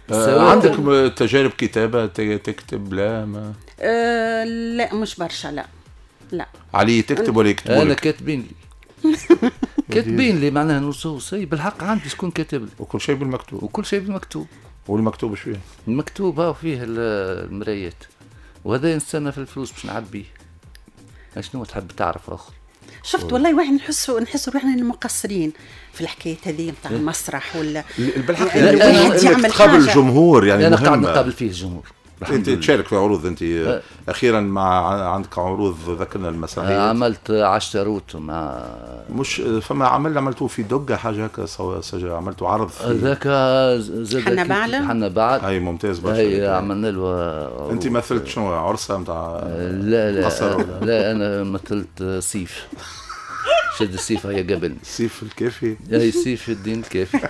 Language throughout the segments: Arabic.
عندك تجارب كتابة تكتب؟ لا ما لا مش برشا. لا علي تكتب ولا يكتب؟ انا كاتبين لي كاتبين لي معناها نصوصي بالحق عندي شكون كاتب لي وكل شيء بالمكتوب. وكل شيء بالمكتوب. والمكتوب ايش فيه؟ المكتوب فيه المرايات، وهذا نستنى في الفلوس باش نعبيه. شنو تحب تعرف اخر؟ شفت والله واحد نحسوا روحنا مقصرين في الحكايه هذه نتاع المسرح ولا بالحق يعمل تقابل الجمهور. يعني انا قاعد نقابل فيه الجمهور. انت تشارك في عروض انت اخيرا مع عندك عروض ذكرنا المسرحيه. عملت عشتروت مع مش فما عملتوه في دقه حاجه هكا عملتوا عرض ذاك حنا بعد اي ممتاز برشا. اي عملنا له. انت مثلت شنو عرسه نتاع؟ لا انا مثلت سيف. شد السيف هي قبل سيف الكافي. اي سيف الدين الكافي.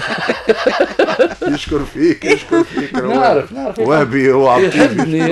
يشكر فيك نعرف وهبي هو يحبني.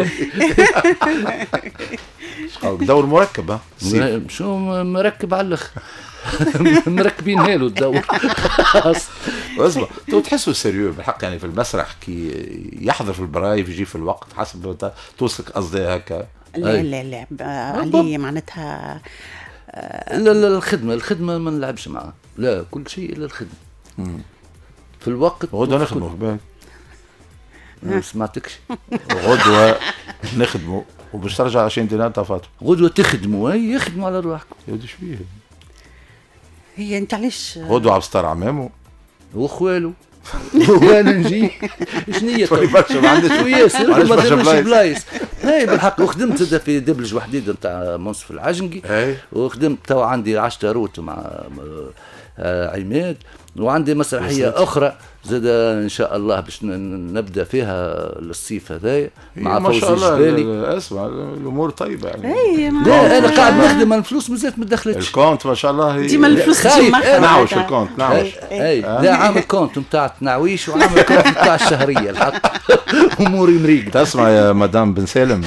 دور مركب شو مركب على الاخر. مركبين هالو الدور. اسمع تو تحسوا سيريو بالحق يعني في المسرح كي يحضر في البرايف يجي في الوقت حسب توصلك قصدي هكا؟ لا علي معناتها لا الخدمة ما نلعبش معها. لا كل شيء إلا الخدمة. في الوقت غدوة نخدموا في بالك. ما سمعتكش. غدوة نخدموا وباش ترجع 20 دينار طفاتوا. غدوة تخدموا يخدموا على روحكم. يوديش فيه هي انت علاش غدوة عبستار عمامه وخوالو وانا نجي شنية ما عندش ياسر ما خدمش بلايص. هاي بالحق وخدمت في دبلج وحديد نتاع منصف العجنقي. وخدمت تو عندي عشتروت مع عماد، وعندي مسرحيه اخرى زاد ان شاء الله باش نبدا فيها الصيف هذايا مع فوزي الجبالي. اسمع الامور طيبه يعني. لا انا قاعد نخدم الفلوس مازالت ما دخلتش. الكونت ما شاء الله ديما الفلوس نعوش الكونت نعوش. لا عامل كونت نتاع تنعويش وعامل كونت نتاع الشهريه الحق. اموري مريقه. تسمع يا مدام بن سالم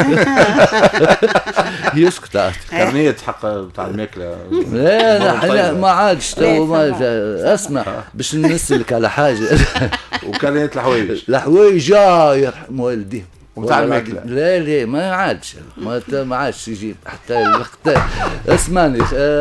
يسكت كرنية حق بتاع الماكله. لا ما عادش تو اسمع باش نسلك على حاجه. وكرنية الحوايج جا يرحم والديه ومتاع الماكله. لا ما عادش ما عادش يجيب حتى الوقت. اسمعني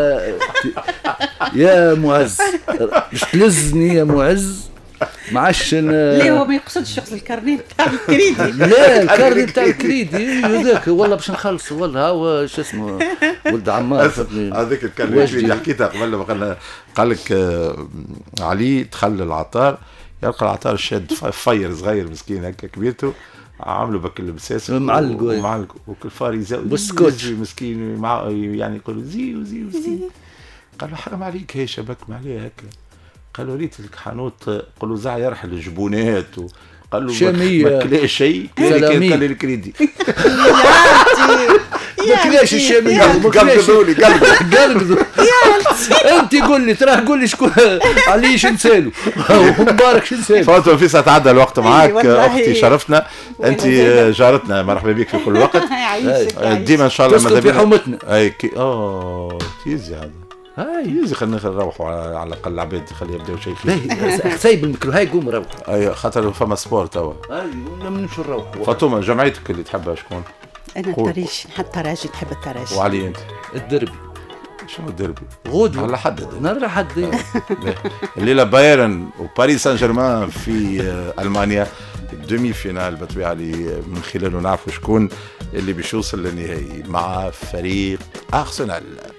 يا معز باش تلزني يا معز ما عادش لا هو ما يقصدش يقصد الكارنيه تاع الكريدي. لا الكارنيه تاع الكريدي هذاك والله باش نخلص والله هو شو اسمه ولد عمار. هذاك الكارنيه اللي حكيتها قبل ما قال لك علي دخل العطار يلقى العطار شاد فاير صغير مسكين هكا كبيرته عامله بك اللبساس معلق وكل فار يزاوي بالسكوتش مسكين مع يعني يقول زي قال له حرام عليك هي شبك ما عليه هكا. قالوا ريت الحانوت قالوا زع يرحل الجبونات قال له ما كلاش شيء كان الكريدي. ما كلاش الشاميه قلقدوا لي قلقدوا. انت قول لي تراه قول لي شكون عليش نسالو ومبارك نسالو. فاطمه في ساعه تعدى الوقت معاك اختي شرفتنا. انت جارتنا مرحبا بك في كل وقت ديما ان شاء الله. تسكن في حومتنا. اي تيزي هذا يزي خلينا نروحوا على الاقل العباد خليه يبداو شيء. سايب الميكرو هاي قوم روح. اي خاطر فما سبور توا. ايوه نمشوا نروحوا. فاطمه جمعيتك اللي تحبها شكون؟ انا التراجي نحب التراجي تحب التراجي. وعلي انت؟ الدربي. شنو الدربي؟ غدوه على حد نهار حد. الليله بايرن وباريس سان جيرمان في المانيا الدومي فينال بالطبيعه اللي من خلاله نعرفوا شكون اللي بيش يوصل للنهائي مع فريق ارسنال.